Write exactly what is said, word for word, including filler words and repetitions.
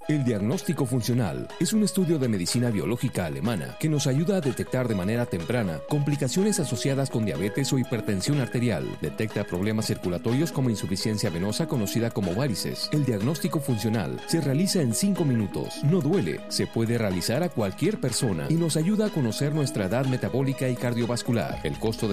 El diagnóstico funcional es un estudio de medicina biológica alemana que nos ayuda a detectar de manera temprana complicaciones asociadas con diabetes o hipertensión arterial. Detecta problemas circulatorios como insuficiencia venosa conocida como varices. El diagnóstico funcional se realiza en cinco minutos. No duele, se puede realizar a cualquier persona y nos ayuda a conocer nuestra edad metabólica y cardiovascular. El costo de